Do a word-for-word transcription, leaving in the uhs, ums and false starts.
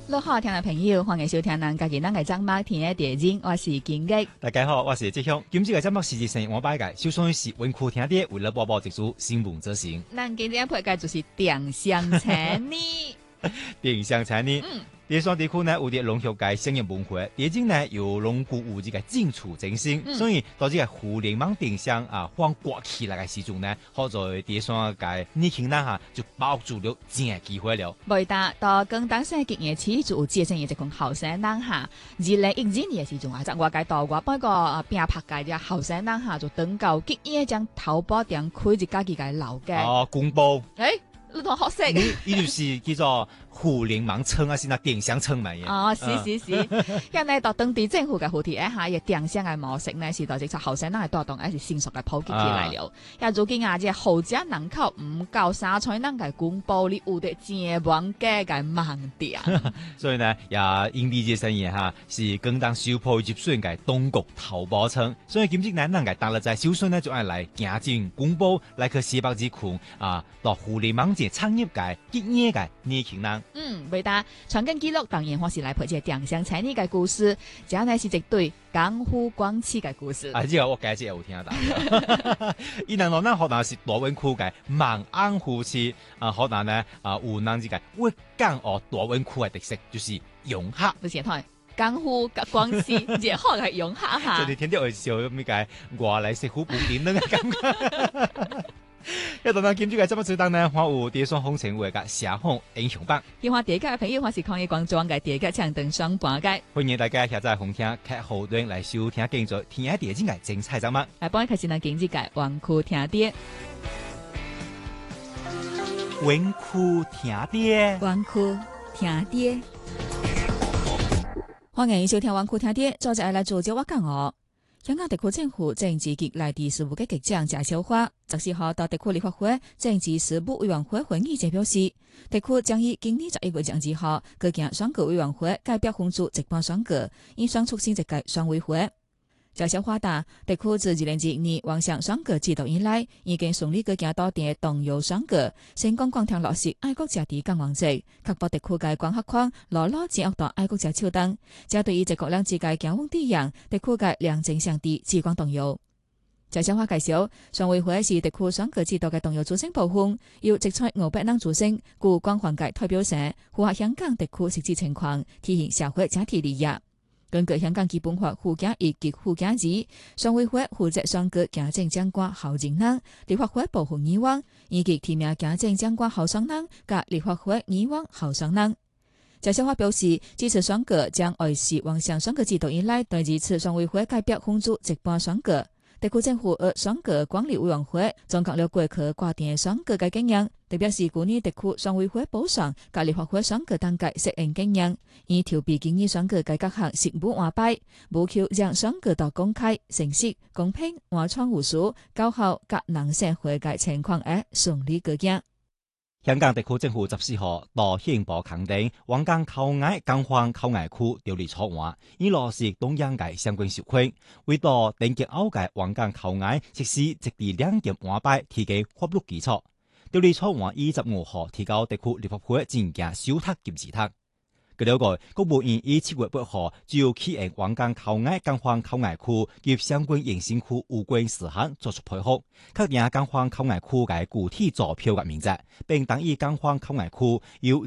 各位好聽嘅朋友，歡迎收聽咱家己咱嘅節目聽嘅電影，我是金吉。 大家好，我是志雄。今次嘅節目是生活擺介，就算是文庫聽啲，為了播報一組新聞執行。 咱今日配介就是電香餐呢， 電香餐呢。嗯。第三地區呢有啲農學界商業文化，第二呢有農具有這個進出精神，嗯、所以到這個互聯網電商啊放掛起來嘅時陣呢，好在第三界年輕人哈就抱住了正機會了。 未達到跟當時嘅業起就接生一群後生人哈，二零一二年嘅時陣啊，在我界到過，不過拼拍界嘅後生人哈就等到今夜將淘寶店開一家己嘅樓嘅。 哦，公布。 誒。你同學識， 呢條是叫做互聯網村啊，是那電商村嚟嘅。 哦，是是是，因為到當地政府嘅扶持一下，嘅電商嘅模式呢，是到即係後生人係多動，係成熟嘅普及起來了。也如今啊，即係後者人口唔夠三千人嘅公布，你有得正網嘅嘅盲點。 所以呢，也因為這生意哈，是更當小鋪入選嘅東國淘寶村。所以今日呢，人嘅大陸在小村呢，就愛來行進公布，來去西北之群啊，到互聯網產業界、結業界年輕人， 嗯，未達傳根記錄，當然我是來陪這電商產業嘅故事，這呢是一對江湖廣企嘅故事。 啊，這個我介紹有聽到。伊能講呢，可能是大灣區嘅萬安夫妻啊，可能呢啊，有人之個會講哦，大灣區嘅特色就是融合。 不是睇江湖嘅廣企，也可係融合下。 所以聽到我笑咩解，我來食苦本點呢嘅感覺。一陣呢，今朝嘅節目最當呢，我有第雙風情會嘅社風英雄榜。 電話第一嘅朋友，我是抗疫廣州嘅第一槍登上半街。 歡迎大家下載紅聽劇後段嚟收聽繼續聽下第一嘅精彩節目。 嚟幫你開始呢經濟界文庫聽啲， 文庫聽啲， 文庫聽啲。歡迎收聽文庫聽啲，作者係嚟做咗我講我。香港特區政府政治局內地事務嘅局長謝小華十四號到特區立法會政治事務委員會會議時表示，特區將於今年十一月二十號舉行選舉委員會界別分組直播選舉，以雙促新一屆選委會。謝小華答，特區自二零二一年完成選舉制度以來，已經順利舉行多地動搖選舉，成功貫徹落實愛國者治港原則，確保特區嘅管轄權牢牢掌握到愛國者手中。這對於一國兩制嘅強穩地樣，特區嘅良政善治至關重要。謝小華介紹，選委會是特區選舉制度嘅重要組成部分，由直選五百人組成，具廣泛嘅代表性，符合香港特區實際情況，體現社會整體利益。根據香港基本法附件一及附件二，選委會負責選舉行政長官候選人、立法會部分議員，以及提名行政長官候選人及立法會議員候選人。謝小華表示，這次選舉將維持完成選舉制度以來第二次選委會界別分組直播選舉。特區政府和選舉管理委員會總結了過去掛電選舉嘅經驗，特別是去年特區選委會補選及立法會選舉等嘅適應經驗，以調避今年選舉嘅各項事務瓦擺，務求讓選舉到公開、誠實、公平、完全無私、高效及能社會嘅情況而順利舉行。 香港特區政府十四號到憲報肯定皇崗口岸江灣口岸區條例草案，以落實東洋嘅相關條規，為到訂結後嘅皇崗口岸實施一地兩檢安排提供法律基礎。條例草案二十五號提交特區立法會進行修讀及字讀。據了解，國務院於七月八號就起喺皇崗口岸江灣口岸區及相關沿線區有關事項作出配合，確定江灣口岸區嘅具體坐標嘅名字，並同意江灣口岸區由